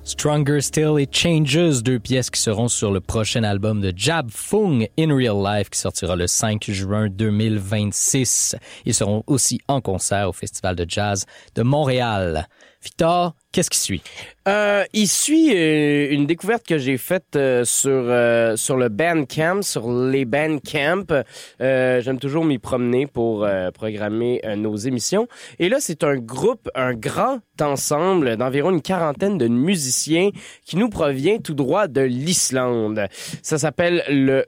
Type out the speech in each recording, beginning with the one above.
Stronger Still et Changes, deux pièces qui seront sur le prochain album de Jab Fung, In Real Life, qui sortira le 5 juin 2026. Ils seront aussi en concert au Festival de Jazz de Montréal. Victor, qu'est-ce qui suit? Il suit une découverte que j'ai faite sur le Bandcamp, sur les Bandcamp. J'aime toujours m'y promener pour programmer nos émissions. Et là, c'est un grand ensemble d'environ une quarantaine de musiciens qui nous provient tout droit de l'Islande. Ça s'appelle le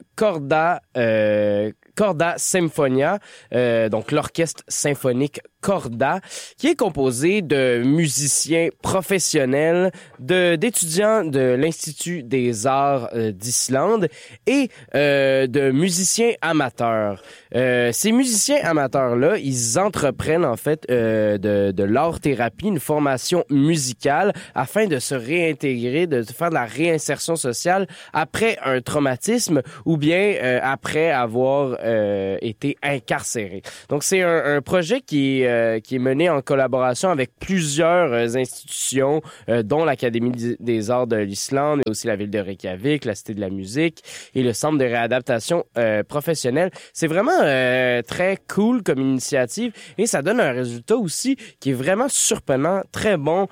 Korda Symphonia, donc l'orchestre symphonique Korda, qui est composé de musiciens professionnels, d'étudiants de l'Institut des Arts d'Islande et de musiciens amateurs. Ces musiciens amateurs-là, ils entreprennent en fait de l'art-thérapie, une formation musicale afin de se réintégrer, de faire de la réinsertion sociale après un traumatisme ou bien après avoir été incarcéré. Donc c'est un projet qui est mené en collaboration avec plusieurs institutions, dont l'Académie des Arts de l'Islande, aussi la ville de Reykjavik, la Cité de la musique et le Centre de réadaptation professionnelle. C'est vraiment très cool comme initiative et ça donne un résultat aussi qui est vraiment surprenant, très bon.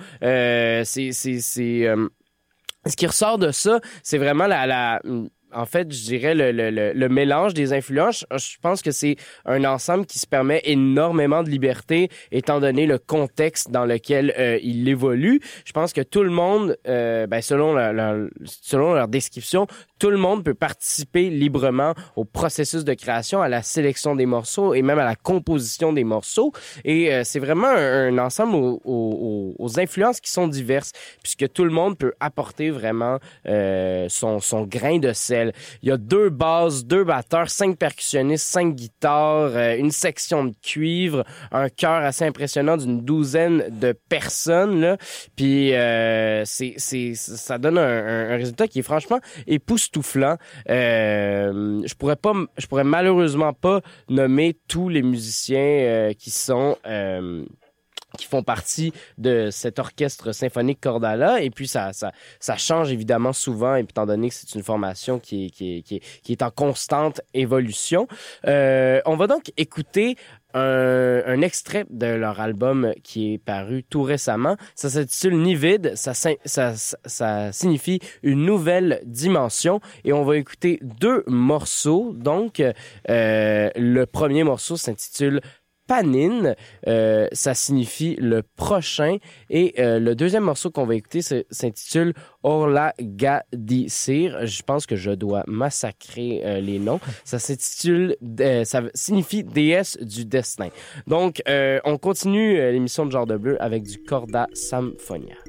Ce qui ressort de ça, c'est vraiment en fait, je dirais le mélange des influences. Je pense que c'est un ensemble qui se permet énormément de liberté, étant donné le contexte dans lequel il évolue. Je pense que tout le monde, selon leur description, tout le monde peut participer librement au processus de création, à la sélection des morceaux et même à la composition des morceaux. Et c'est vraiment un ensemble aux influences qui sont diverses, puisque tout le monde peut apporter vraiment son grain de sel. Il y a 2 basses, 2 batteurs, 5 percussionnistes, 5 guitares, une section de cuivre, un chœur assez impressionnant d'une 12aine de personnes, là. Puis ça donne un résultat qui est franchement époustouflant. Je pourrais malheureusement pas nommer tous les musiciens qui font partie de cet orchestre symphonique Korda-là. Et puis, ça change évidemment souvent, étant donné que c'est une formation qui est en constante évolution. On va donc écouter un extrait de leur album qui est paru tout récemment. Ça s'intitule Nivid. Ça signifie une nouvelle dimension. Et on va écouter 2 morceaux. Donc, le premier morceau s'intitule Panin, ça signifie le prochain. Et le deuxième morceau qu'on va écouter s'intitule Orla Gadisir. Je pense que je dois massacrer les noms. Ça signifie déesse du destin. Donc, on continue l'émission de Genre de Bleu avec du Korda Symphonia.